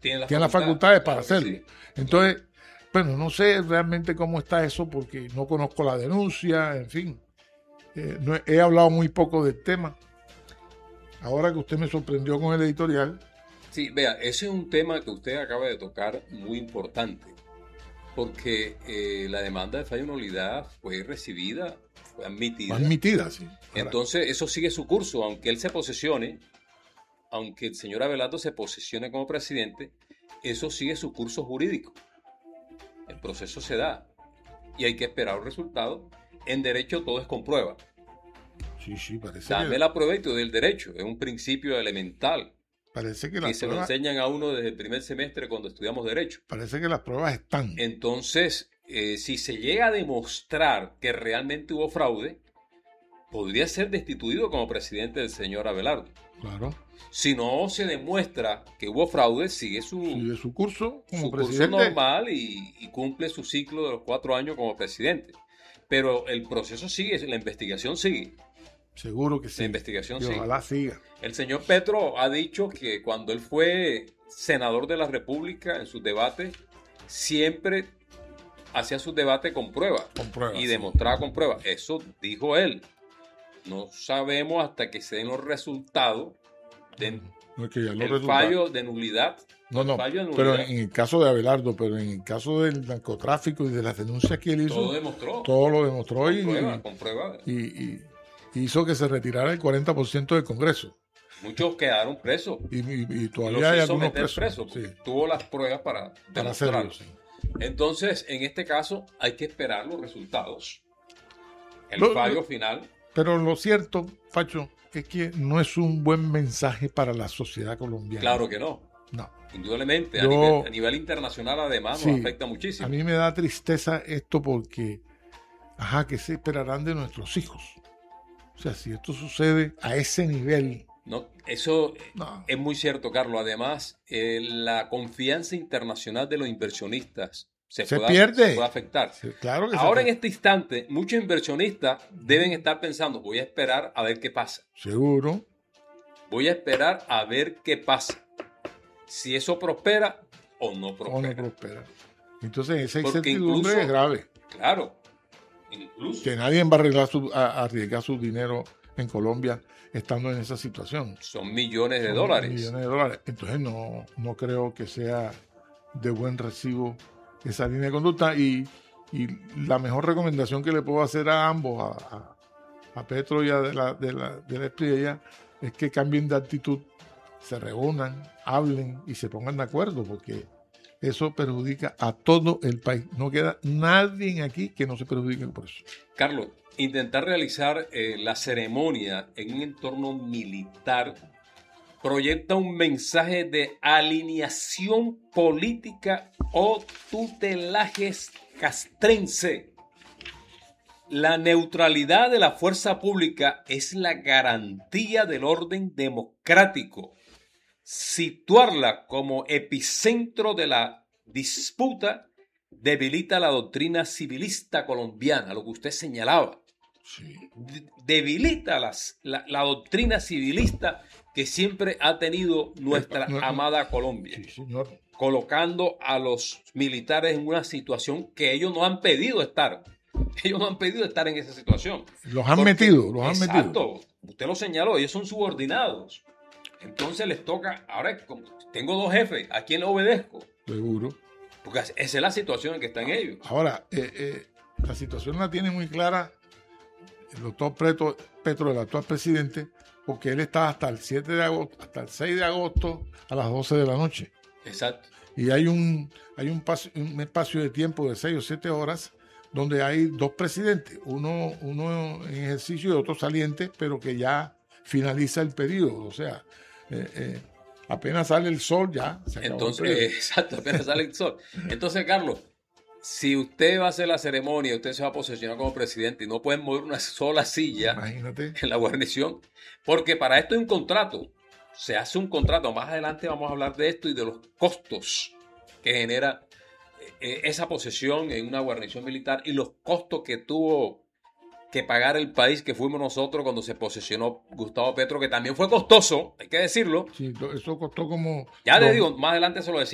tiene las facultades para hacerlo. Sí. Entonces, bueno, no sé realmente cómo está eso porque no conozco la denuncia, en fin. He hablado muy poco del tema. Ahora que usted me sorprendió con el editorial. Sí, vea, ese es un tema que usted acaba de tocar muy importante, porque la demanda de fallo de nulidad fue recibida, fue admitida. Admitida, sí. Entonces, eso sigue su curso, aunque él se posesione, aunque el señor Abelardo se posesione como presidente, eso sigue su curso jurídico. El proceso se da y hay que esperar los resultados. En derecho todo es con prueba. Sí, parece Dame que... la prueba y te doy el derecho. Es un principio elemental. Parece que Y se lo enseñan a uno desde el primer semestre cuando estudiamos Derecho. Parece que las pruebas están. Entonces, si se llega a demostrar que realmente hubo fraude, podría ser destituido como presidente del señor Abelardo. Claro. Si no se demuestra que hubo fraude, sigue su curso como su presidente. curso normal y cumple su ciclo de los 4 años como presidente. Pero el proceso sigue, la investigación sigue. Seguro que sí. La investigación y sigue. ojalá siga. El señor Petro ha dicho que cuando él fue senador de la República en sus debates, siempre hacía sus debates con pruebas. Y demostraba con pruebas. Eso dijo él. No sabemos hasta que se den los resultados del fallo de nulidad. No, pero en el caso de Abelardo, pero en el caso del narcotráfico y de las denuncias que él hizo, todo lo demostró con prueba. Y hizo que se retirara el 40% del Congreso. Muchos quedaron presos. Y todavía hay algunos presos. Sí. Tuvo las pruebas para hacerlo. Sí. Entonces, en este caso, hay que esperar los resultados. El fallo final. Pero lo cierto, Pacho, es que no es un buen mensaje para la sociedad colombiana. Claro que no. No. Indudablemente. A nivel internacional, además, nos afecta muchísimo. A mí me da tristeza esto porque, ¿qué se esperarán de nuestros hijos? O sea, si esto sucede a ese nivel... No, eso es muy cierto, Carlos. Además, la confianza internacional de los inversionistas se puede afectar. Sí, claro que ahora, en este instante, muchos inversionistas deben estar pensando, voy a esperar a ver qué pasa. Seguro. Voy a esperar a ver qué pasa. Si eso prospera o no prospera. Entonces, esa incertidumbre es grave. Claro. Incluso. Que nadie va a arriesgar su dinero en Colombia estando en esa situación. Son millones de dólares. Entonces no creo que sea de buen recibo esa línea de conducta y la mejor recomendación que le puedo hacer a ambos, a Petro y a de la Espriella, es que cambien de actitud, se reúnan, hablen y se pongan de acuerdo, porque eso perjudica a todo el país. No queda nadie aquí que no se perjudique por eso. Carlos, intentar realizar la ceremonia en un entorno militar proyecta un mensaje de alineación política o tutelaje castrense. La neutralidad de la fuerza pública es la garantía del orden democrático. Situarla como epicentro de la disputa debilita la doctrina civilista colombiana, lo que usted señalaba. Sí. Debilita la doctrina civilista que siempre ha tenido nuestra amada Colombia. Sí, señor. Colocando a los militares en una situación que ellos no han pedido estar. Ellos no han pedido estar en esa situación. Los han metido. Exacto. Usted lo señaló, ellos son subordinados. Entonces les toca, ahora tengo 2 jefes, ¿a quién le obedezco? Seguro. Porque esa es la situación en que están ellos. Ahora, la situación la tiene muy clara el doctor Petro, el actual presidente, porque él está hasta el 7 de agosto, hasta el 6 de agosto a las 12 de la noche. Exacto. Y hay un espacio de tiempo de 6 o 7 horas donde hay 2 presidentes, uno en ejercicio y otro saliente, pero que ya finaliza el periodo. O sea, apenas sale el sol ya. Exacto, apenas sale el sol. Entonces, Carlos, si usted va a hacer la ceremonia, usted se va a posesionar como presidente y no pueden mover una sola silla, imagínate, en la guarnición, porque para esto hay un contrato. Se hace un contrato. Más adelante vamos a hablar de esto y de los costos que genera esa posesión en una guarnición militar y los costos que tuvo que pagar el país, que fuimos nosotros cuando se posesionó Gustavo Petro, que también fue costoso, hay que decirlo. Sí, eso costó como... Ya le digo, más adelante se lo decía.